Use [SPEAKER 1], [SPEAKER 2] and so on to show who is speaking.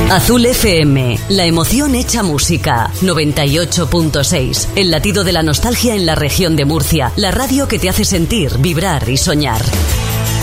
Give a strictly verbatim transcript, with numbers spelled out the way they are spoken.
[SPEAKER 1] Azul F M, la emoción hecha música. noventa y ocho punto seis, el latido de la nostalgia en la región de Murcia. La radio que te hace sentir, vibrar y soñar.